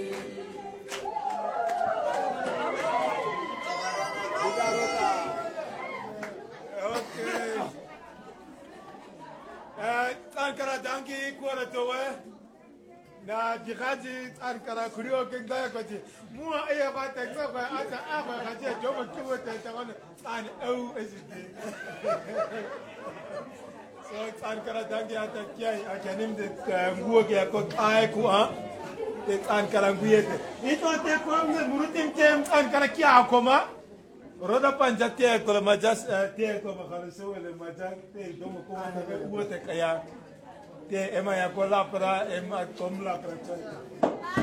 Ankara dangi kuala towe na jikaji Ankara kurio kengaya kati mua aya bata kwa ata apa kati jomo kiwo tangan an au esiti so Ankara dangi ata kiai akanim de nguo ke ko ai ku a de Ankara nguyete ito te ko murutim tem Ankara kia koma roda panjate ko majas te ko makharuso le majang te domo ko na uo te kaya te ema ya ko lapra ema tom lapra